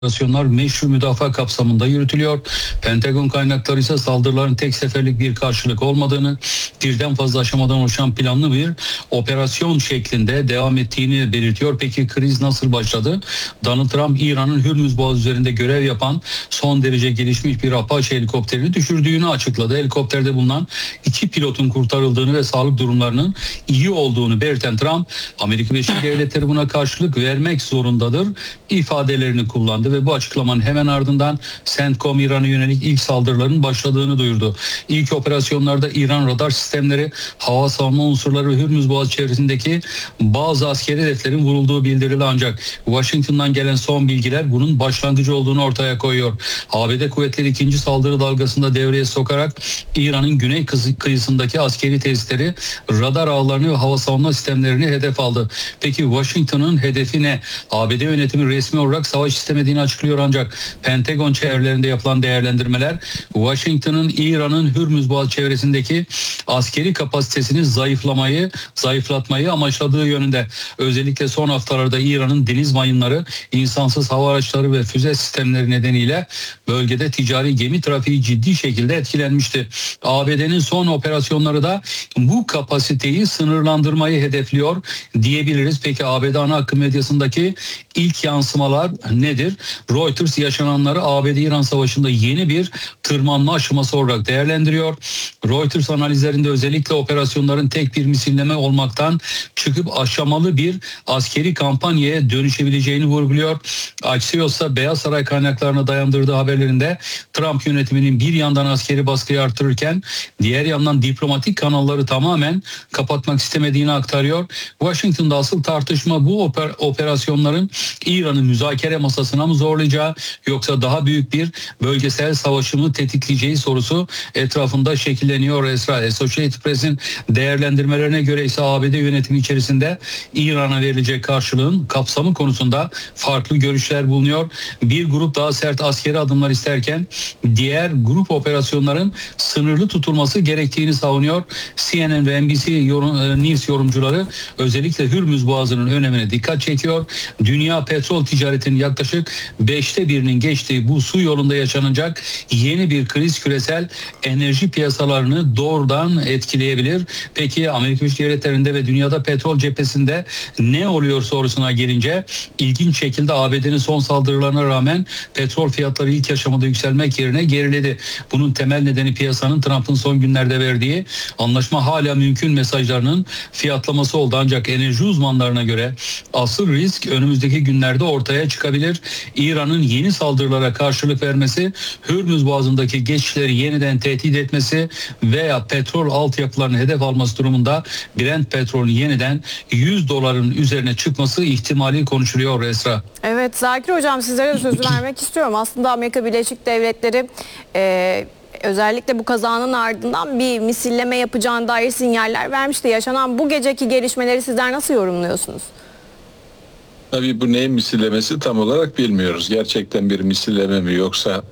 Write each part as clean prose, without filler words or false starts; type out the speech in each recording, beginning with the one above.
operasyonlar meşru müdafaa kapsamında yürütülüyor. Pentagon kaynakları ise saldırıların tek seferlik bir karşılık olmadığını, birden fazla aşamadan oluşan planlı bir operasyon şeklinde devam ettiğini belirtiyor. Peki kriz nasıl başladı? Donald Trump, İran'ın Hürmüz Boğazı üzerinde görev yapan son derece gelişmiş bir Apache helikopterini düşürdüğünü açıkladı. Helikopterde bulunan 2 pilotun kurtarıldığını ve sağlık durumlarının iyi olduğunu belirten Trump, Amerika Birleşik Devletleri buna karşılık vermek zorundadır ifadelerini kullandı ve bu açıklamanın hemen ardından CENTCOM İran'a yönelik ilk saldırıların başladığını duyurdu. İlk operasyonlarda İran radar sistemleri, hava savunma unsurları ve Hürmüz Boğazı çevresindeki bazı askeri hedeflerin vurulduğu bildirildi, ancak Washington'dan gelen son bilgiler bunun başlangıcı olduğunu ortaya koyuyor. ABD kuvvetleri ikinci saldırı dalgasında devreye sokarak İran'ın güney kıyısındaki askeri tesisleri, radar ağlarını ve hava savunma sistemlerini hedef aldı. Peki Washington'ın hedefi ne? ABD yönetimi resmi olarak savaş istemediğini açıklıyor, ancak Pentagon çevrelerinde yapılan değerlendirmeler Washington'ın İran'ın Hürmüz Boğazı çevresindeki askeri kapasitesini zayıflatmayı amaçladığı yönünde. Özellikle son haftalarda İran'ın deniz mayınları, insansız hava araçları ve füze sistemleri nedeniyle bölgede ticari gemi trafiği ciddi şekilde etkilenmişti. ABD'nin son operasyonları da bu kapasiteyi sınırlandırmayı hedefliyor diyebiliriz. Peki ABD ana akım medyasındaki ilk yansımalar nedir? Reuters yaşananları ABD-İran savaşında yeni bir tırmanma aşaması olarak değerlendiriyor. Reuters analizlerinde özellikle operasyonların tek bir misilleme olmaktan çıkıp aşamalı bir askeri kampanyaya dönüşebileceğini vurguluyor. Axios'ta Beyaz Saray kaynaklarına dayandırdığı haberlerinde Trump yönetiminin bir yandan askeri baskıyı artırırken diğer yandan diplomatik kanalları tamamen kapatmak istemediğini aktarıyor. Washington'da asıl tartışma bu operasyonların İran'ı müzakere masasına mı zorlayacağı, yoksa daha büyük bir bölgesel savaşı mı tetikleyeceği sorusu etrafında şekilleniyor Esra. Associated Press'in değerlendirmelerine göre ise ABD yönetimi içerisinde İran'a verilecek karşılığın kapsamı konusunda farklı görüşler bulunuyor. Bir grup daha sert askeri adımlar isterken diğer grup operasyonların sınırlı tutulması gerektiğini savunuyor. CNN ve NBC News yorumcuları özellikle Hürmüz Boğazı'nın önemine dikkat çekiyor. Dünya petrol ticaretinin yaklaşık 1/5'inin geçtiği bu su yolunda yaşanacak yeni bir kriz küresel enerji piyasalarını doğrudan etkileyebilir. Peki Amerika Birleşik Devletleri'nde ve dünyada petrol cephesinde ne oluyor sorusuna gelince, ilginç şekilde ABD'nin son saldırılarına rağmen petrol fiyatları ilk aşamada yükselmek yerine geriledi. Bunun temel nedeni piyasanın Trump'ın son günlerde verdiği anlaşma hala mümkün mesajlarının fiyatlaması oldu, ancak enerji uzmanlarına göre asıl risk önümüzdeki günlerde ortaya çıkabilir. İran'ın yeni saldırılara karşılık vermesi, Hürmüz Boğazı'ndaki geçişleri yeniden tehdit etmesi veya petrol altyapılarını hedef alması durumunda Brent petrolün yeniden $100'ın üzerine çıkması ihtimali konuşuluyor Esra. Evet Zakir Hocam, sizlere de sözü vermek istiyorum. Aslında Amerika Birleşik Devletleri özellikle bu kazanın ardından bir misilleme yapacağına dair sinyaller vermişti. Yaşanan bu geceki gelişmeleri sizler nasıl yorumluyorsunuz? Tabii bu neyin misillemesi tam olarak bilmiyoruz. Gerçekten bir misilleme mi, yoksa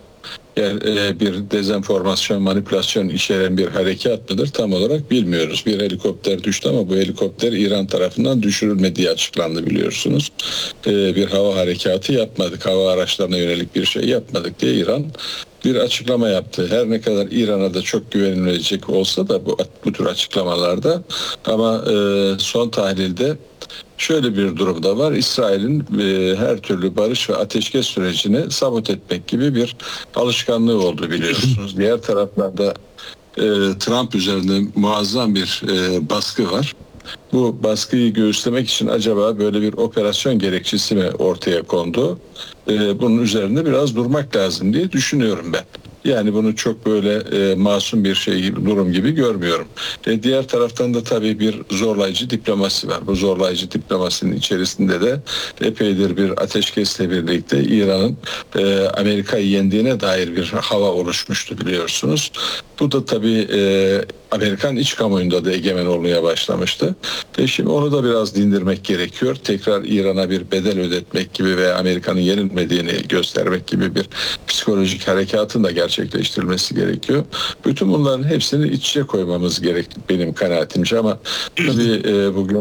bir dezenformasyon, manipülasyon içeren bir harekat mıdır tam olarak bilmiyoruz. Bir helikopter düştü ama bu helikopter İran tarafından düşürülmediği açıklandı, biliyorsunuz. Bir hava harekatı yapmadık, hava araçlarına yönelik bir şey yapmadık diye İran bir açıklama yaptı. Her ne kadar İran'a da çok güvenilecek olsa da bu tür açıklamalarda, ama son tahlilde şöyle bir durum da var. İsrail'in her türlü barış ve ateşkes sürecini sabot etmek gibi bir alışkanlığı oldu, biliyorsunuz. Diğer taraflarda Trump üzerinde muazzam bir baskı var. Bu baskıyı göğüslemek için acaba böyle bir operasyon gerekçesi mi ortaya kondu? Bunun üzerinde biraz durmak lazım diye düşünüyorum ben. Yani bunu çok böyle masum bir durum gibi görmüyorum. Diğer taraftan da tabii bir zorlayıcı diplomasi var. Bu zorlayıcı diplomasinin içerisinde de epeydir bir ateşkesle birlikte İran'ın Amerika'yı yendiğine dair bir hava oluşmuştu, biliyorsunuz. Bu da tabii Amerikan iç kamuoyunda da egemen olmaya başlamıştı. Şimdi onu da biraz dindirmek gerekiyor. Tekrar İran'a bir bedel ödetmek gibi veya Amerika'nın yenilmediğini göstermek gibi bir psikolojik harekatın da gerçekleştirilmesi gerekiyor. Bütün bunların hepsini iç içe koymamız gerek benim kanaatimce, ama tabii bugün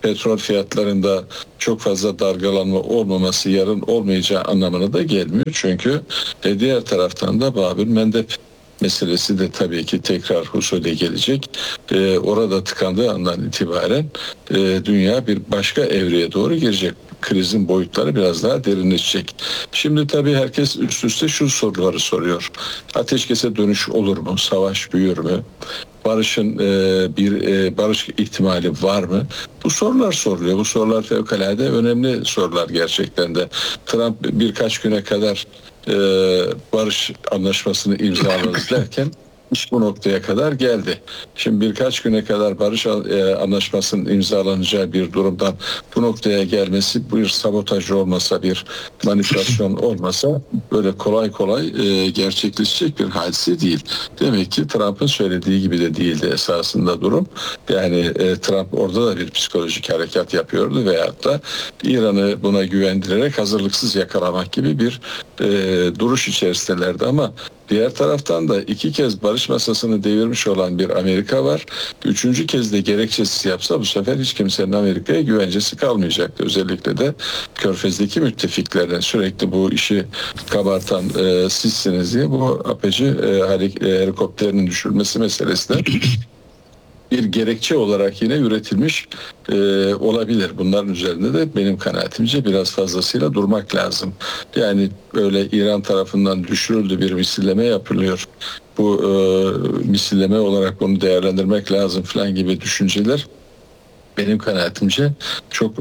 petrol fiyatlarında çok fazla dalgalanma olmaması yarın olmayacağı anlamına da gelmiyor. Çünkü diğer taraftan da Babül Mendeb meselesi de tabii ki tekrar husule gelecek. Orada tıkandığı andan itibaren dünya bir başka evreye doğru girecek. Krizin boyutları biraz daha derinleşecek. Şimdi tabii herkes üst üste şu soruları soruyor. Ateşkese dönüş olur mu? Savaş büyür mü? Barışın barış ihtimali var mı? Bu sorular soruluyor. Bu sorular fevkalade önemli sorular gerçekten de. Trump birkaç güne kadar barış anlaşmasını imzalarız derken iş bu noktaya kadar geldi. Şimdi birkaç güne kadar barış anlaşmasının imzalanacağı bir durumdan bu noktaya gelmesi bir sabotaj olmasa, bir manipülasyon olmasa böyle kolay kolay gerçekleşecek bir hadise değil. Demek ki Trump'ın söylediği gibi de değildi esasında durum. Yani Trump orada da bir psikolojik harekat yapıyordu veyahut da İran'ı buna güvendirerek hazırlıksız yakalamak gibi bir duruş içerisindelerdi ama diğer taraftan da 2 kez barış masasını devirmiş olan bir Amerika var. 3. kez de gerekçesiz yapsa bu sefer hiç kimsenin Amerika'ya güvencesi kalmayacaktı. Özellikle de Körfez'deki müttefiklerden sürekli bu işi kabartan sizsiniz diye bu apeci helikopterinin düşürülmesi meselesi de bir gerekçe olarak yine üretilmiş olabilir. Bunların üzerinde de benim kanaatimce biraz fazlasıyla durmak lazım. Yani öyle İran tarafından düşürüldü bir misilleme yapılıyor. Bu misilleme olarak bunu değerlendirmek lazım falan gibi düşünceler benim kanaatimce çok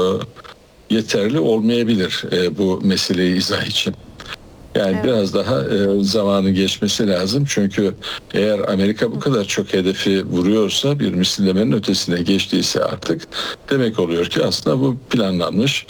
yeterli olmayabilir bu meseleyi izah için. Yani evet, biraz daha zamanın geçmesi lazım. Çünkü eğer Amerika bu kadar çok hedefi vuruyorsa, bir misillemenin ötesine geçtiyse artık demek oluyor ki aslında bu planlanmış.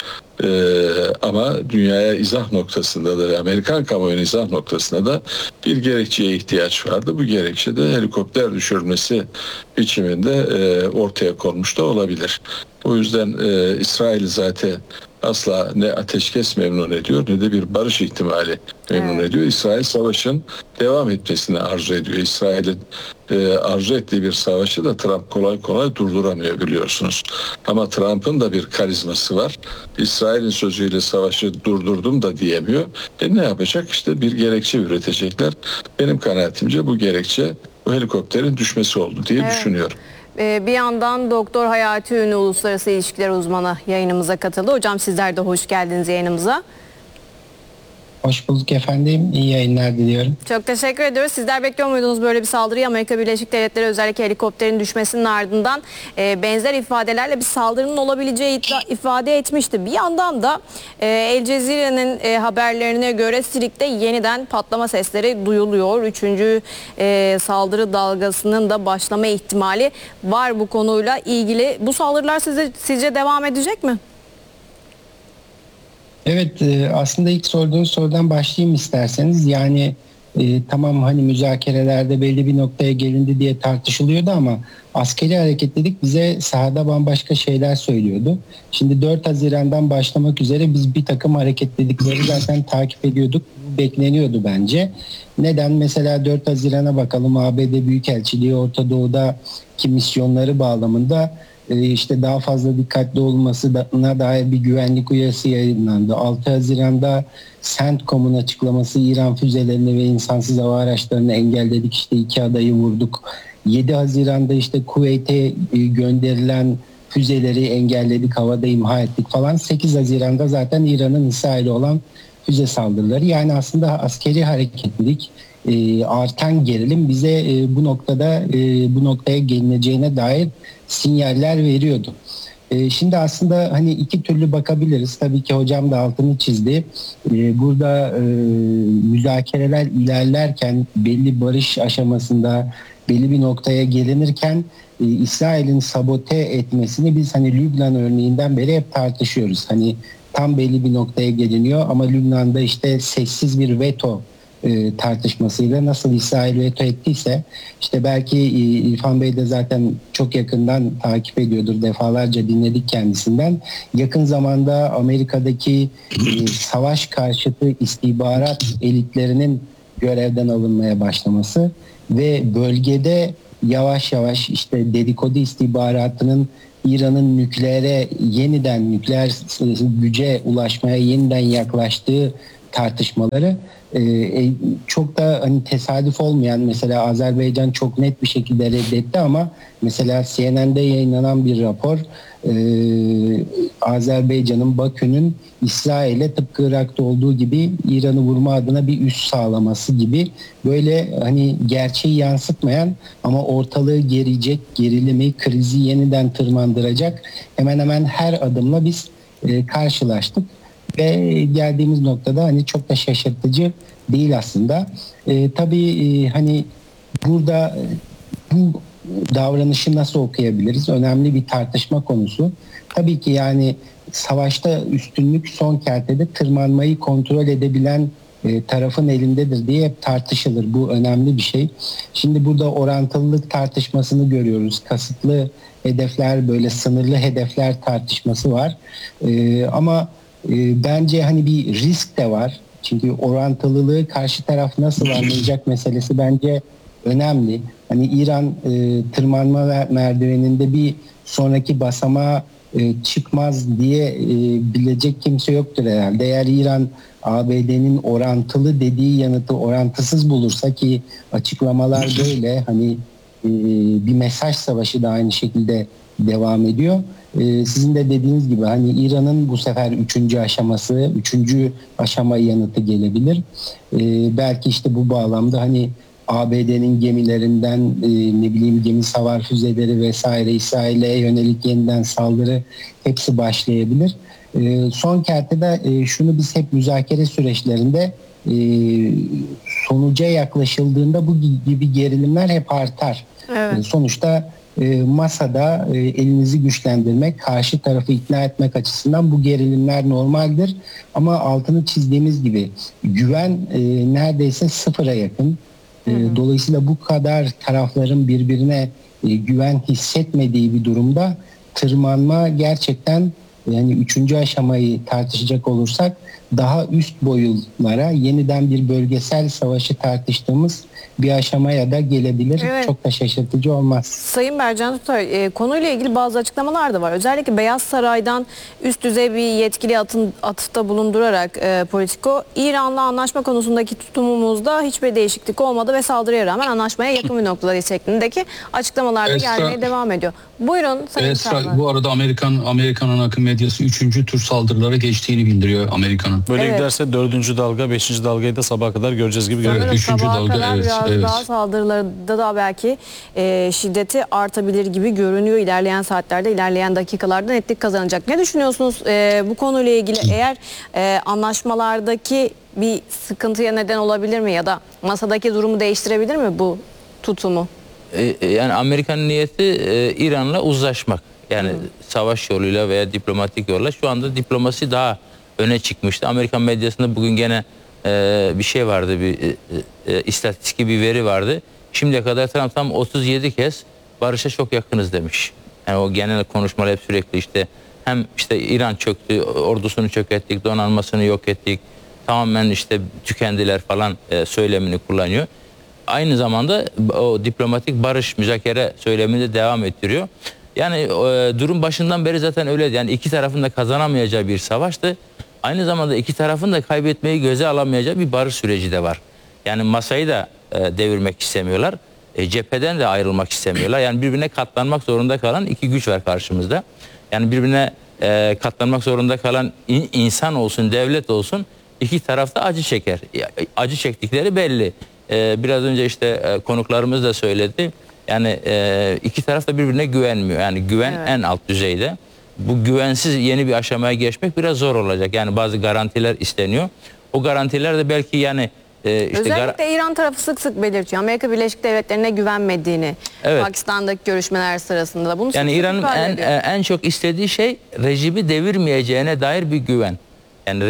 Ama dünyaya izah noktasında da ve Amerikan kamuoyunun izah noktasında da bir gerekçeye ihtiyaç vardı. Bu gerekçe de helikopter düşürülmesi biçiminde ortaya konmuş da olabilir. O yüzden İsrail zaten asla ne ateşkes memnun ediyor ne de bir barış ihtimali memnun ediyor. İsrail savaşın devam etmesini arzu ediyor. İsrail'in arzu ettiği bir savaşı da Trump kolay kolay durduramıyor biliyorsunuz. Ama Trump'ın da bir karizması var. İsrail'in sözüyle savaşı durdurdum da diyemiyor. Ne yapacak? İşte bir gerekçe üretecekler. Benim kanaatimce bu gerekçe bu helikopterin düşmesi oldu diye düşünüyorum. Bir yandan Doktor Hayati Ünlü Uluslararası İlişkiler Uzmanı yayınımıza katıldı. Hocam sizler de hoş geldiniz yayınımıza. Hoş bulduk efendim. İyi yayınlar diliyorum. Çok teşekkür ediyoruz. Sizler bekliyor muydunuz böyle bir saldırıyı? Amerika Birleşik Devletleri özellikle helikopterin düşmesinin ardından benzer ifadelerle bir saldırının olabileceği ifade etmişti. Bir yandan da El Cezire'nin haberlerine göre Sirik'te yeniden patlama sesleri duyuluyor. 3. saldırı dalgasının da başlama ihtimali var bu konuyla ilgili. Bu saldırılar sizce devam edecek mi? Evet, aslında ilk sorduğunuz sorudan başlayayım isterseniz. Yani tamam hani müzakerelerde belli bir noktaya gelindi diye tartışılıyordu ama askeri hareketlilik bize sahada bambaşka şeyler söylüyordu. Şimdi 4 Haziran'dan başlamak üzere biz bir takım hareketlilikleri zaten takip ediyorduk. Bekleniyordu bence. Neden? Mesela 4 Haziran'a bakalım, ABD Büyükelçiliği Orta Doğu'daki misyonları bağlamında işte daha fazla dikkatli olmasına dair bir güvenlik uyarısı yayınlandı. 6 Haziran'da CENTCOM'un açıklaması, İran füzelerini ve insansız hava araçlarını engelledik, işte 2 adayı vurduk. 7 Haziran'da işte Kuveyt'e gönderilen füzeleri engelledik, havada imha ettik falan. 8 Haziran'da zaten İran'ın İsrail'e olan füze saldırıları. Yani aslında askeri hareketlilik, artan gerilim bize bu noktaya gelineceğine dair sinyaller veriyordu. Şimdi aslında hani iki türlü bakabiliriz. Tabii ki hocam da altını çizdi. Burada müzakereler ilerlerken, belli barış aşamasında belli bir noktaya gelinirken İsrail'in sabote etmesini biz hani Lübnan örneğinden beri hep tartışıyoruz. Hani tam belli bir noktaya geliniyor ama Lübnan'da işte sessiz bir veto tartışmasıyla nasıl İsrail veto ettiyse, işte belki İrfan Bey de zaten çok yakından takip ediyordur, defalarca dinledik kendisinden. Yakın zamanda Amerika'daki savaş karşıtı istihbarat elitlerinin görevden alınmaya başlaması ve bölgede yavaş yavaş işte dedikodu istihbaratının İran'ın nükleer güce ulaşmaya yeniden yaklaştığı tartışmaları çok da hani tesadüf olmayan, mesela Azerbaycan çok net bir şekilde reddetti ama mesela CNN'de yayınlanan bir rapor Azerbaycan'ın, Bakü'nün İsrail'e tıpkı Irak'ta olduğu gibi İran'ı vurma adına bir üs sağlaması gibi, böyle hani gerçeği yansıtmayan ama ortalığı gerecek, gerilimi, krizi yeniden tırmandıracak hemen hemen her adımla biz karşılaştık. Ve geldiğimiz noktada hani çok da şaşırtıcı değil aslında. Tabii hani burada bu davranışı nasıl okuyabiliriz? Önemli bir tartışma konusu. Tabii ki yani savaşta üstünlük son kertede tırmanmayı kontrol edebilen tarafın elindedir diye hep tartışılır. Bu önemli bir şey. Şimdi burada orantılılık tartışmasını görüyoruz. Kasıtlı hedefler, böyle sınırlı hedefler tartışması var. Ama bence hani bir risk de var. Çünkü orantılılığı karşı taraf nasıl anlayacak meselesi bence önemli. Hani İran tırmanma merdiveninde bir sonraki basamağa çıkmaz diye bilecek kimse yoktur herhalde. Eğer İran ABD'nin orantılı dediği yanıtı orantısız bulursa, ki açıklamalar böyle, hani bir mesaj savaşı da aynı şekilde devam ediyor. Sizin de dediğiniz gibi hani İran'ın bu sefer 3. aşaması, 3. aşama yanıtı gelebilir. Belki işte bu bağlamda hani ABD'nin gemilerinden ne bileyim gemi savar füzeleri vesaire, İsrail'e yönelik yeniden saldırı hepsi başlayabilir. Son kertede şunu biz hep müzakere süreçlerinde sonuca yaklaşıldığında bu gibi gerilimler hep artar. Evet. Sonuçta masada elinizi güçlendirmek, karşı tarafı ikna etmek açısından bu gerilimler normaldir. Ama altını çizdiğimiz gibi güven neredeyse sıfıra yakın. Dolayısıyla bu kadar tarafların birbirine güven hissetmediği bir durumda tırmanma gerçekten, yani 3. aşamayı tartışacak olursak daha üst boyutlara, yeniden bir bölgesel savaşı tartıştığımız bir aşamaya da gelebilir. Evet. Çok da şaşırtıcı olmaz. Sayın Bercan Tutay, konuyla ilgili bazı açıklamalar da var. Özellikle Beyaz Saray'dan üst düzey bir yetkili atıfta bulundurarak Politico, İran'la anlaşma konusundaki tutumumuzda hiçbir değişiklik olmadı ve saldırıya rağmen anlaşmaya yakın bir noktadayız şeklindeki açıklamalar da gelmeye devam ediyor. Buyurun Sayın Çağlar. Bu arada Amerikan ana akım medyası 3. tür saldırılara geçtiğini bildiriyor Amerika'nın. Böyle giderse 4. dalga, 5. dalgayı da sabaha kadar göreceğiz gibi görünüyor. Evet, 3. dalga biraz daha saldırılarda da belki şiddeti artabilir gibi görünüyor. İlerleyen saatlerde, ilerleyen dakikalarda netlik kazanacak. Ne düşünüyorsunuz bu konuyla ilgili? Eğer anlaşmalardaki bir sıkıntıya neden olabilir mi ya da masadaki durumu değiştirebilir mi bu tutumu? Yani Amerika'nın niyeti İran'la uzlaşmak. Yani savaş yoluyla veya diplomatik yolla. Şu anda diplomasi daha öne çıkmıştı. Amerikan medyasında bugün gene bir şey vardı, bir istatistik bir veri vardı. Şimdiye kadar Trump tam 37 kez barışa çok yakınız demiş. Yani o genel konuşmalar hep sürekli işte hem işte İran çöktü, ordusunu çökerttik, donanmasını yok ettik, tamamen işte tükendiler falan söylemini kullanıyor. Aynı zamanda o diplomatik barış müzakere söylemini de devam ettiriyor. Yani durum başından beri zaten öyleydi. Yani iki tarafın da kazanamayacağı bir savaştı. Aynı zamanda iki tarafın da kaybetmeyi göze alamayacağı bir barış süreci de var. Yani masayı da devirmek istemiyorlar. Cepheden de ayrılmak istemiyorlar. Yani birbirine katlanmak zorunda kalan iki güç var karşımızda. Yani birbirine katlanmak zorunda kalan insan olsun, devlet olsun, iki tarafta acı çeker. Acı çektikleri belli. Biraz önce işte konuklarımız da söyledi. Yani iki taraf da birbirine güvenmiyor. Yani güven en alt düzeyde. Bu güvensiz yeni bir aşamaya geçmek biraz zor olacak. Yani bazı garantiler isteniyor. O garantiler de belki yani özellikle İran tarafı sık sık belirtiyor. Amerika Birleşik Devletleri'ne güvenmediğini, Pakistan'daki görüşmeler sırasında da bunu yani İran'ın en çok istediği şey rejimi devirmeyeceğine dair bir güven. Yani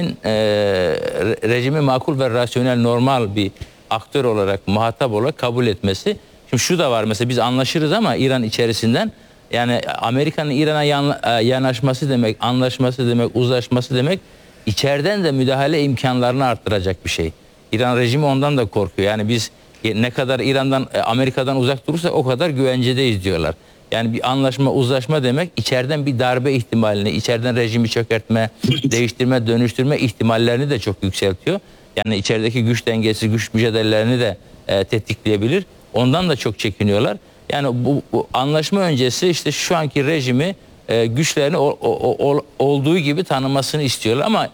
rejimi makul ve rasyonel, normal bir aktör olarak, muhatap olarak kabul etmesi. Şimdi şu da var, mesela biz anlaşırız ama İran içerisinden, yani Amerika'nın İran'a yanaşması demek, anlaşması demek, uzlaşması demek, içeriden de müdahale imkanlarını arttıracak bir şey. İran rejimi ondan da korkuyor. Yani biz ne kadar İran'dan, Amerika'dan uzak durursak o kadar güvencedeyiz diyorlar. Yani bir anlaşma, uzlaşma demek içeriden bir darbe ihtimalini, içeriden rejimi çökertme, değiştirme, dönüştürme ihtimallerini de çok yükseltiyor. Yani içerideki güç dengesi, güç mücadelelerini de tetikleyebilir. Ondan da çok çekiniyorlar. Yani bu anlaşma öncesi işte şu anki rejimi güçlerini olduğu gibi tanımasını istiyorlar. Ama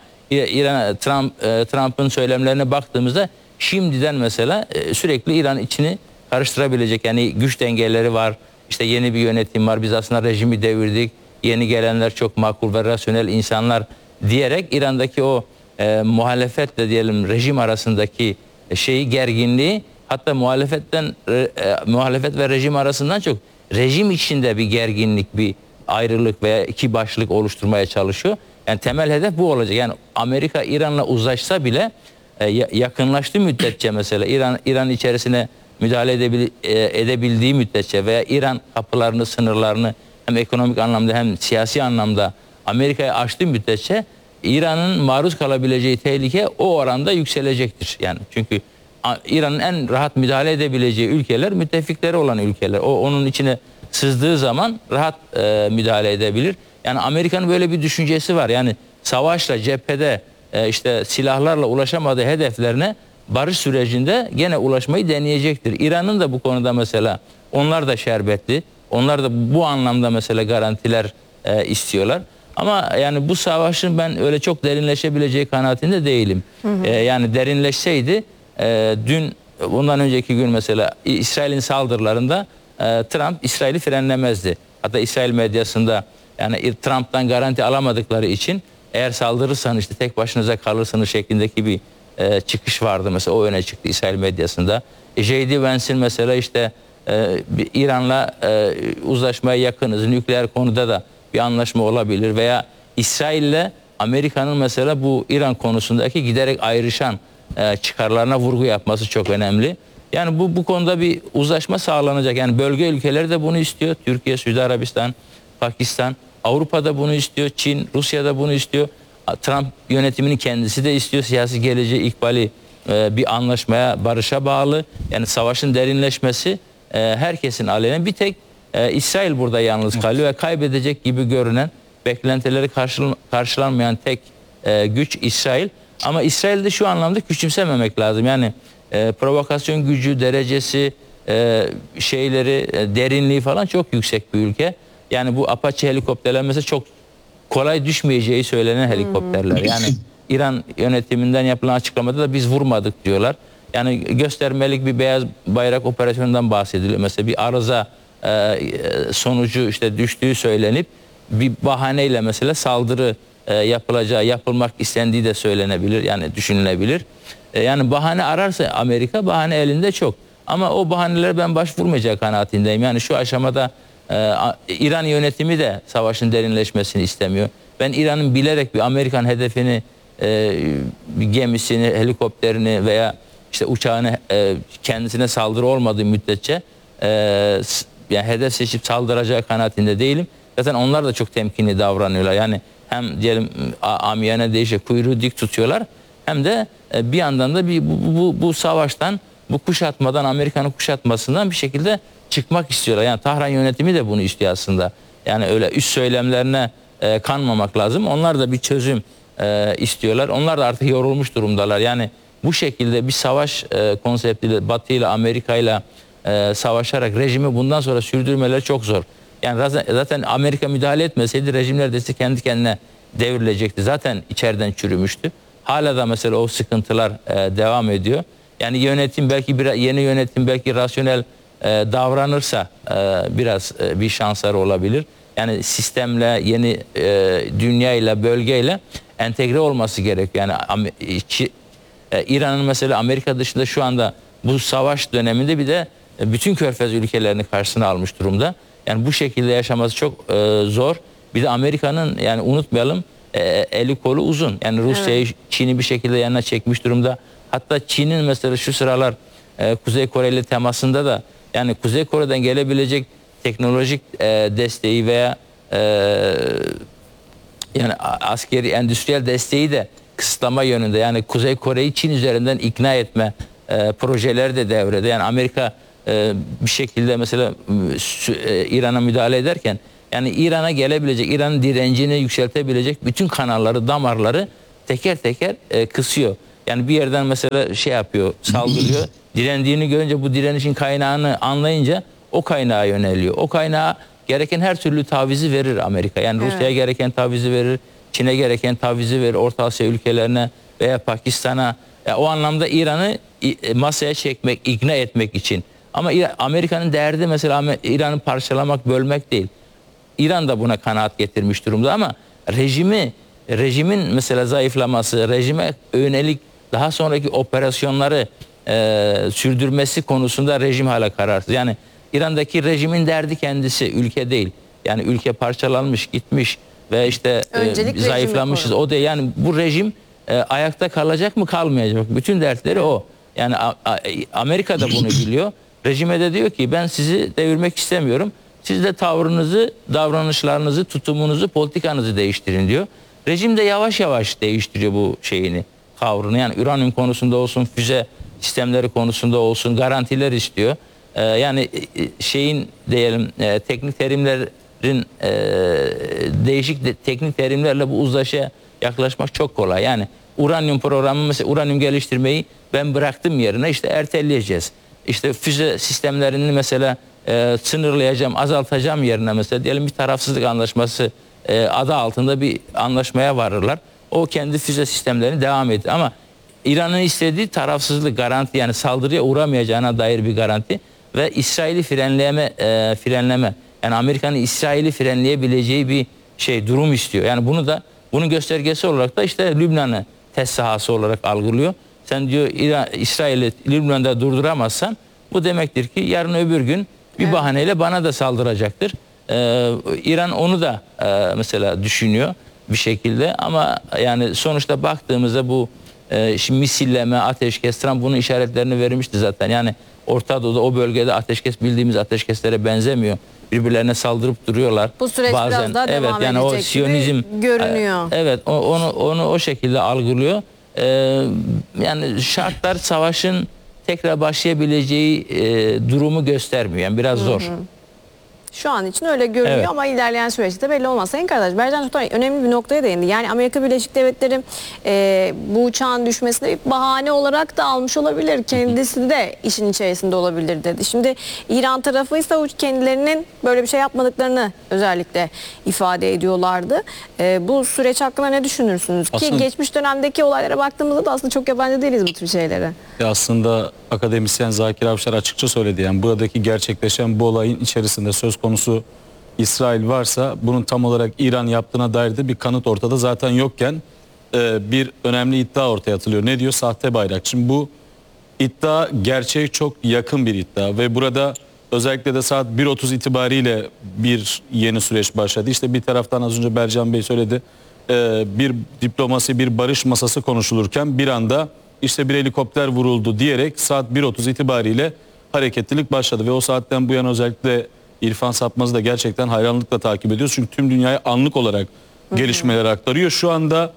Trump'ın söylemlerine baktığımızda şimdiden mesela sürekli İran içini karıştırabilecek, yani güç dengeleri var. İşte yeni bir yönetim var. Biz aslında rejimi devirdik. Yeni gelenler çok makul ve rasyonel insanlar diyerek İran'daki o muhalefetle diyelim rejim arasındaki gerginliği, hatta muhalefet ve rejim arasından çok rejim içinde bir gerginlik, bir ayrılık veya iki başlık oluşturmaya çalışıyor. Yani temel hedef bu olacak. Yani Amerika İran'la uzlaşsa bile yakınlaştığı müddetçe mesela İran içerisine müdahale edebildiği müddetçe veya İran kapılarını, sınırlarını hem ekonomik anlamda hem siyasi anlamda Amerika'ya açtığı müddetçe İran'ın maruz kalabileceği tehlike o oranda yükselecektir. Yani çünkü İran'ın en rahat müdahale edebileceği ülkeler müttefikleri olan ülkeler. O onun içine sızdığı zaman rahat müdahale edebilir. Yani Amerika'nın böyle bir düşüncesi var. Yani savaşla, cephede işte silahlarla ulaşamadığı hedeflerine barış sürecinde gene ulaşmayı deneyecektir. İran'ın da bu konuda mesela onlar da şerbetli. Onlar da bu anlamda mesela garantiler istiyorlar. Ama yani bu savaşın ben öyle çok derinleşebileceği kanaatinde değilim. Yani derinleşseydi dün, bundan önceki gün mesela İsrail'in saldırılarında Trump İsrail'i frenlemezdi. Hatta İsrail medyasında yani Trump'tan garanti alamadıkları için eğer saldırırsanız işte tek başınıza kalırsınız şeklindeki bir çıkış vardı mesela, o öne çıktı İsrail medyasında. J.D. Vance'in mesela işte İran'la uzlaşmaya yakınız, nükleer konuda da bir anlaşma olabilir veya İsrail'le Amerika'nın mesela bu İran konusundaki giderek ayrışan çıkarlarına vurgu yapması çok önemli. Yani bu konuda bir uzlaşma sağlanacak. Yani bölge ülkeleri de bunu istiyor. Türkiye, Suudi Arabistan, Pakistan, Avrupa da bunu istiyor. Çin, Rusya da bunu istiyor. Trump yönetiminin kendisi de istiyor. Siyasi geleceği, ikbali bir anlaşmaya, barışa bağlı. Yani savaşın derinleşmesi herkesin aleyhine. Bir tek İsrail burada yalnız kalıyor ve kaybedecek gibi görünen, beklentileri karşılanmayan tek güç İsrail. Ama İsrail'de şu anlamda küçümsememek lazım. Yani provokasyon gücü, derecesi, derinliği falan çok yüksek bir ülke. Yani bu Apache helikopterler mesela çok kolay düşmeyeceği söylenen helikopterler. Yani İran yönetiminden yapılan açıklamada da biz vurmadık diyorlar. Yani göstermelik bir beyaz bayrak operasyonundan bahsediliyor. Mesela bir arıza sonucu işte düştüğü söylenip bir bahaneyle mesela saldırı yapılmak istendiği de söylenebilir. Yani düşünülebilir. Yani bahane ararsa Amerika, bahane elinde çok. Ama o bahanelere ben başvurmayacak kanaatindeyim. Yani şu aşamada İran yönetimi de savaşın derinleşmesini istemiyor. Ben İran'ın bilerek bir Amerikan hedefini, bir gemisini, helikopterini veya işte uçağını kendisine saldırı olmadığı müddetçe yani hedef seçip saldıracağı kanaatinde değilim. Zaten onlar da çok temkinli davranıyorlar. Yani hem diyelim amiyane deyişle kuyruğu dik tutuyorlar, hem de bir yandan da bu savaştan, bu kuşatmadan, Amerika'nın kuşatmasından bir şekilde çıkmak istiyorlar. Yani Tahran yönetimi de bunu istiyor aslında. Yani öyle üst söylemlerine kanmamak lazım. Onlar da bir çözüm istiyorlar. Onlar da artık yorulmuş durumdalar. Yani bu şekilde bir savaş konseptiyle, Batı ile Amerika ile savaşarak rejimi bundan sonra sürdürmeleri çok zor. Yani zaten Amerika müdahale etmeseydi rejim neredeyse kendi kendine devrilecekti. Zaten içeriden çürümüştü. Hala da mesela o sıkıntılar devam ediyor. Yani yeni yönetim belki rasyonel davranırsa biraz bir şansları olabilir. Yani sistemle, yeni dünyayla, bölgeyle entegre olması gerekiyor. Yani İran'ın mesela Amerika dışında şu anda bu savaş döneminde bir de bütün Körfez ülkelerini karşısına almış durumda. Yani bu şekilde yaşaması çok zor. Bir de Amerika'nın, yani unutmayalım, eli kolu uzun. Yani Rusya'yı, evet, Çin'i bir şekilde yanına çekmiş durumda. Hatta Çin'in mesela şu sıralar Kuzey Kore ile temasında da, yani Kuzey Kore'den gelebilecek teknolojik desteği veya yani askeri, endüstriyel desteği de kısıtlama yönünde. Yani Kuzey Kore'yi Çin üzerinden ikna etme projeleri de devrede. Yani Amerika bir şekilde mesela İran'a müdahale ederken yani İran'a gelebilecek, İran'ın direncini yükseltebilecek bütün kanalları, damarları teker teker kısıyor. Yani bir yerden mesela şey yapıyor, saldırıyor. Direndiğini görünce, bu direnişin kaynağını anlayınca o kaynağa yöneliyor. O kaynağa gereken her türlü tavizi verir Amerika. Yani Rusya'ya gereken tavizi verir, Çin'e gereken tavizi verir, Orta Asya ülkelerine veya Pakistan'a. O anlamda İran'ı masaya çekmek, ikna etmek için. Ama Amerika'nın derdi mesela İran'ı parçalamak, bölmek değil. İran da buna kanaat getirmiş durumda ama rejimin mesela zayıflaması, rejime yönelik daha sonraki operasyonları sürdürmesi konusunda rejim hala kararsız. Yani İran'daki rejimin derdi kendisi, ülke değil. Yani ülke parçalanmış, gitmiş ve işte zayıflamışız. O da yani bu rejim ayakta kalacak mı, kalmayacak mı? Bütün dertleri o. Yani Amerika da bunu biliyor. Rejime de diyor ki ben sizi devirmek istemiyorum. Siz de tavrınızı, davranışlarınızı, tutumunuzu, politikanızı değiştirin diyor. Rejim de yavaş yavaş değiştiriyor bu şeyini, tavrını. Yani uranyum konusunda olsun, füze sistemleri konusunda olsun garantiler istiyor. Yani şeyin diyelim teknik terimlerin değişik teknik terimlerle bu uzlaşıya yaklaşmak çok kolay. Yani uranyum programı mesela uranyum geliştirmeyi ben bıraktım yerine işte erteleyeceğiz. İşte füze sistemlerini mesela sınırlayacağım, azaltacağım yerine mesela diyelim bir tarafsızlık anlaşması adı altında bir anlaşmaya varırlar. O kendi füze sistemlerini devam ediyor. Ama İran'ın istediği tarafsızlık garanti, yani saldırıya uğramayacağına dair bir garanti ve İsrail'i frenleme. Yani Amerika'nın İsrail'i frenleyebileceği bir durum istiyor. Yani bunun göstergesi olarak da işte Lübnan'ı test sahası olarak algılıyor. Sen diyor İsrail'i Lübnan'da durduramazsan bu demektir ki yarın öbür gün bir bahaneyle bana da saldıracaktır. İran onu da mesela düşünüyor bir şekilde ama yani sonuçta baktığımızda bu şimdi misilleme, ateşkes, Trump bunun işaretlerini vermişti zaten. Yani Orta Doğu'da o bölgede ateşkes bildiğimiz ateşkeslere benzemiyor. Birbirlerine saldırıp duruyorlar. Bu süreç bazen, biraz daha devam yani edecek o Siyonizm gibi görünüyor. Evet, onu o şekilde algılıyor. Yani şartlar savaşın tekrar başlayabileceği durumu göstermiyor. Yani biraz zor. Şu an için öyle görünüyor Evet. ama ilerleyen süreçte belli olmaz. Sayın kardeş, Bercan Tutar önemli bir noktaya değindi. Yani Amerika Birleşik Devletleri bu uçağın düşmesini bir bahane olarak da almış olabilir. Kendisi de işin içerisinde olabilir dedi. Şimdi İran tarafı ise kendilerinin böyle bir şey yapmadıklarını özellikle ifade ediyorlardı. Bu süreç hakkında ne düşünürsünüz? Aslında, Ki geçmiş dönemdeki olaylara baktığımızda da aslında çok yabancı değiliz bu tür şeylere. aslında akademisyen Zakir Avşar açıkça söyledi. Yani buradaki gerçekleşen bu olayın içerisinde söz konusu İsrail varsa bunun tam olarak İran yaptığına dair de bir kanıt ortada zaten yokken bir önemli iddia ortaya atılıyor. Ne diyor? Sahte bayrak. Şimdi bu iddia gerçeğe çok yakın bir iddia ve burada özellikle de saat 1.30 itibariyle bir yeni süreç başladı. İşte bir taraftan az önce Bercan Bey söyledi, bir diplomasi, bir barış masası konuşulurken bir anda işte bir helikopter vuruldu diyerek saat 1.30 itibariyle hareketlilik başladı ve o saatten bu yana özellikle İrfan Sapmaz'ı da gerçekten hayranlıkla takip ediyoruz. Çünkü tüm dünyaya anlık olarak gelişmeleri aktarıyor. Şu anda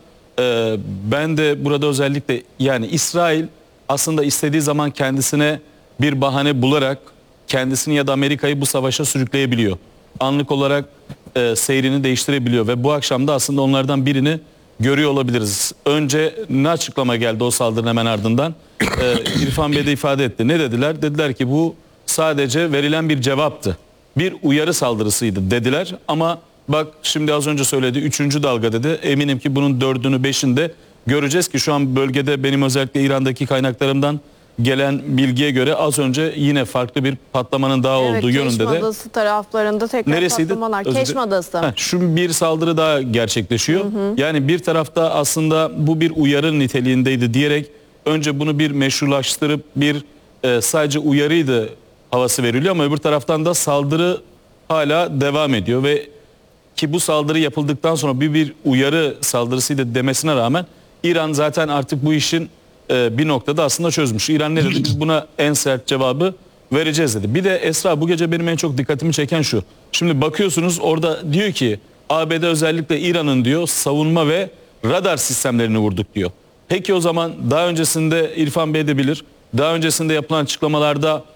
ben de burada özellikle yani İsrail aslında istediği zaman kendisine bir bahane bularak kendisini ya da Amerika'yı bu savaşa sürükleyebiliyor. Anlık olarak seyrini değiştirebiliyor ve bu akşam da aslında onlardan birini görüyor olabiliriz. Önce ne açıklama geldi o saldırının hemen ardından? İrfan Bey de ifade etti. Ne dediler? Dediler ki bu sadece verilen bir cevaptı. Bir uyarı saldırısıydı dediler ama bak şimdi az önce söyledi 3. dalga dedi. Eminim ki bunun 4'ünü 5'inde göreceğiz ki şu an bölgede benim özellikle İran'daki kaynaklarımdan gelen bilgiye göre az önce yine farklı bir patlamanın daha olduğu yönünde de. Keşme Adası taraflarında tekrar Neresiydi? patlamalar. Keşme Adası. Şu bir saldırı daha gerçekleşiyor. Yani bir tarafta aslında bu bir uyarı niteliğindeydi diyerek önce bunu bir meşrulaştırıp bir sadece uyarıydı havası veriliyor ama öbür taraftan da saldırı hala devam ediyor ve ki bu saldırı yapıldıktan sonra bir uyarı saldırısıydı demesine rağmen İran zaten artık bu işin bir noktada aslında çözmüş. İran ne dedi? Biz buna en sert cevabı vereceğiz dedi. Bir de Esra bu gece benim en çok dikkatimi çeken şu. Şimdi bakıyorsunuz orada diyor ki ABD özellikle İran'ın diyor savunma ve radar sistemlerini vurduk diyor. Peki o zaman daha öncesinde İrfan Bey de bilir. Daha öncesinde yapılan açıklamalarda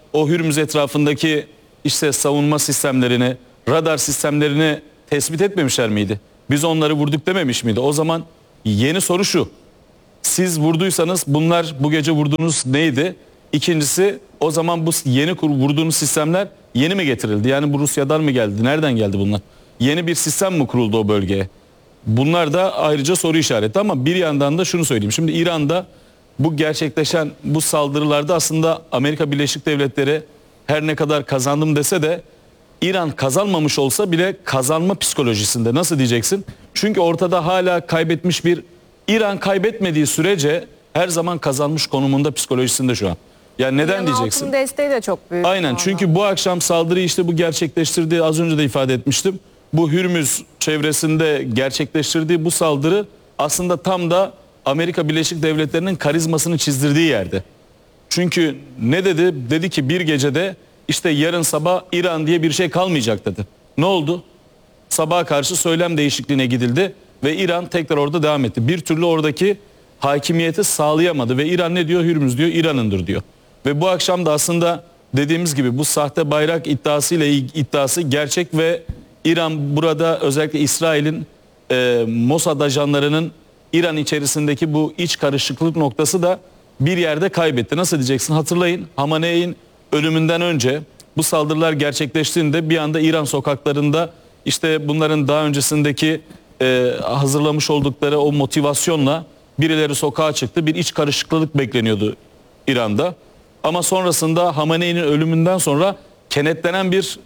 o Hürmüz etrafındaki işte savunma sistemlerini, radar sistemlerini tespit etmemişler miydi? Biz onları vurduk dememiş miydi? O zaman yeni soru şu. Siz vurduysanız bunlar bu gece vurduğunuz neydi? İkincisi, o zaman bu yeni vurduğunuz sistemler yeni mi getirildi? Yani bu Rusya'dan mı geldi? Nereden geldi bunlar? Yeni bir sistem mi kuruldu o bölgeye? Bunlar da ayrıca soru işareti, ama bir yandan da şunu söyleyeyim. Şimdi İran'da bu gerçekleşen bu saldırılarda aslında Amerika Birleşik Devletleri her ne kadar kazandım dese de İran kazanmamış olsa bile kazanma psikolojisinde. Nasıl diyeceksin? Çünkü ortada hala kaybetmiş bir, İran kaybetmediği sürece her zaman kazanmış konumunda, psikolojisinde şu an. Yani neden İran diyeceksin? halkının desteği de çok büyük. Aynen, çünkü bu akşam saldırıyı işte bu gerçekleştirdiği, az önce de ifade etmiştim. Bu Hürmüz çevresinde gerçekleştirdiği bu saldırı aslında tam da Amerika Birleşik Devletleri'nin karizmasını çizdirdiği yerde. Çünkü ne dedi? Dedi ki bir gecede işte yarın sabah İran diye bir şey kalmayacak dedi. Ne oldu? Sabaha karşı söylem değişikliğine gidildi ve İran tekrar orada devam etti. Bir türlü oradaki hakimiyeti sağlayamadı ve İran ne diyor? Hürmüz diyor, İran'ındır diyor. Ve bu akşam da aslında dediğimiz gibi bu sahte bayrak iddiası gerçek ve İran burada, özellikle İsrail'in Mossad ajanlarının İran içerisindeki bu iç karışıklık noktası da bir yerde kaybetti. Nasıl diyeceksin? Hatırlayın, Hamaney'in ölümünden önce bu saldırılar gerçekleştiğinde bir anda İran sokaklarında işte bunların daha öncesindeki hazırlamış oldukları o motivasyonla birileri sokağa çıktı. Bir iç karışıklık bekleniyordu İran'da. Ama sonrasında Hamaney'in ölümünden sonra kenetlenen bir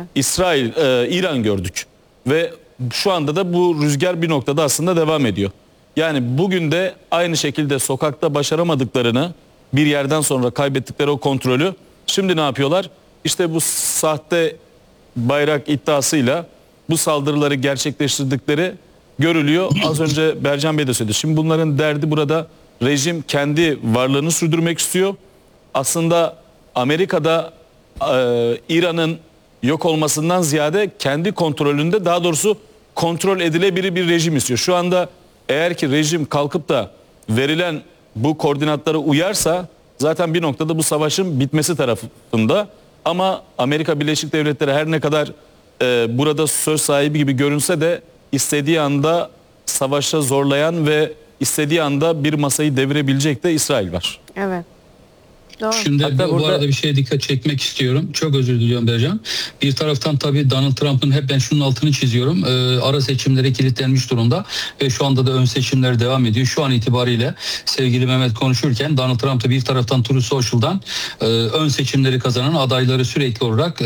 İran gördük. Ve şu anda da bu rüzgar bir noktada aslında devam ediyor. Yani bugün de aynı şekilde sokakta başaramadıklarını, bir yerden sonra kaybettikleri o kontrolü, şimdi ne yapıyorlar? İşte bu sahte bayrak iddiasıyla bu saldırıları gerçekleştirdikleri görülüyor. Az önce Bercan Bey de söyledi. Şimdi bunların derdi burada, rejim kendi varlığını sürdürmek istiyor. Aslında Amerika'da İran'ın yok olmasından ziyade kendi kontrolünde, daha doğrusu kontrol edilebilir bir rejim istiyor. Şu anda eğer ki rejim kalkıp da verilen bu koordinatlara uyarsa zaten bir noktada bu savaşın bitmesi tarafında. Ama Amerika Birleşik Devletleri her ne kadar burada söz sahibi gibi görünse de istediği anda savaşa zorlayan ve istediği anda bir masayı devirebilecek de İsrail var. Evet. Doğru. Şimdi bu arada bir şeye dikkat çekmek istiyorum. Çok özür diliyorum Bercan. Bir taraftan tabii Donald Trump'ın, hep ben şunun altını çiziyorum. Ara seçimlere kilitlenmiş durumda ve şu anda da ön seçimler devam ediyor. Şu an itibariyle sevgili Mehmet konuşurken Donald Trump da bir taraftan Truth Social'dan ön seçimleri kazanan adayları sürekli olarak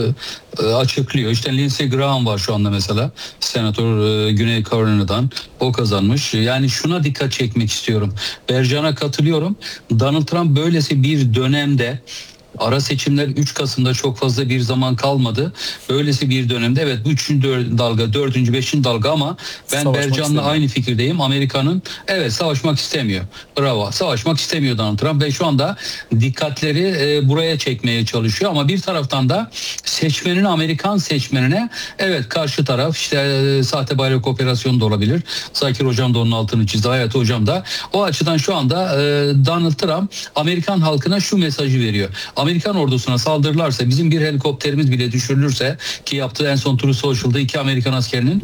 açıklıyor. İşte Lindsey Graham var şu anda mesela. Senatör Güney Carolina'dan. O kazanmış. Yani şuna dikkat çekmek istiyorum. Bercan'a katılıyorum. Donald Trump böylesi bir dönemde, ara seçimler 3 Kasım'da çok fazla bir zaman kalmadı. Böylesi bir dönemde, evet bu 3. dalga, 4. 5. dalga, ama ben Bercan'la aynı fikirdeyim. Amerika'nın savaşmak istemiyor. Bravo. Savaşmak istemiyor Donald Trump ve şu anda dikkatleri buraya çekmeye çalışıyor. Ama bir taraftan da Amerikan seçmenine karşı taraf işte sahte bayrak operasyonu da olabilir. Zakir Hocam da onun altını çizdi. Hayati Hocam da. O açıdan şu anda Donald Trump Amerikan halkına şu mesajı veriyor. Amerikan ordusuna saldırırlarsa, bizim bir helikopterimiz bile düşürülürse, ki yaptığı en son Truth Social'da 2 Amerikan askerinin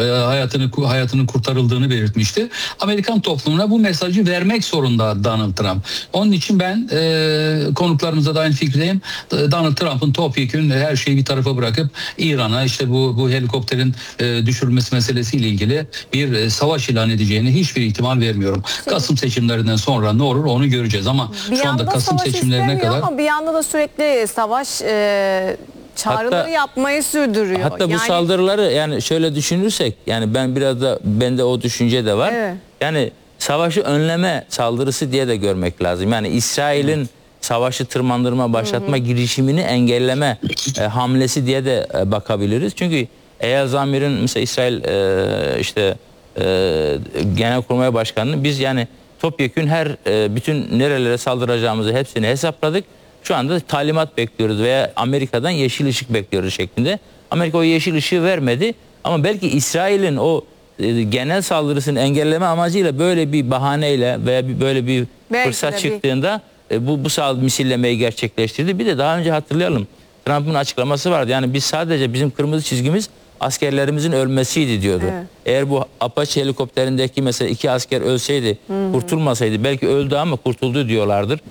hayatının kurtarıldığını belirtmişti. Amerikan toplumuna bu mesajı vermek zorunda Donald Trump. Onun için ben konuklarımıza da aynı fikirdeyim. Donald Trump'ın topyekün her şeyi bir tarafa bırakıp İran'a işte bu helikopterin düşürülmesi meselesiyle ilgili bir savaş ilan edeceğine hiçbir ihtimal vermiyorum. Kasım seçimlerinden sonra ne olur onu göreceğiz, ama şu anda Kasım seçimlerine kadar... Ama bir yanda da sürekli savaş çağrıları yapmayı sürdürüyor. Hatta bu saldırıları, yani şöyle düşünürsek, yani bende o düşünce de var. Evet. Yani savaşı önleme saldırısı diye de görmek lazım. Yani İsrail'in savaşı tırmandırma, başlatma girişimini engelleme hamlesi diye de bakabiliriz. Çünkü Eyal Zamir'in mesela İsrail Genelkurmay Başkanı'nın, biz yani topyekün bütün nerelere saldıracağımızı hepsini hesapladık. Şu anda talimat bekliyoruz veya Amerika'dan yeşil ışık bekliyoruz şeklinde. Amerika o yeşil ışığı vermedi, ama belki İsrail'in o genel saldırısını engelleme amacıyla böyle bir bahaneyle veya böyle bir fırsat çıktığında bu misillemeyi gerçekleştirdi. Bir de daha önce hatırlayalım. Trump'ın açıklaması vardı. Yani biz sadece bizim kırmızı çizgimiz askerlerimizin ölmesiydi diyordu. Evet. Eğer bu Apache helikopterindeki mesela 2 asker ölseydi, kurtulmasaydı, belki öldü ama kurtuldu diyorlardır.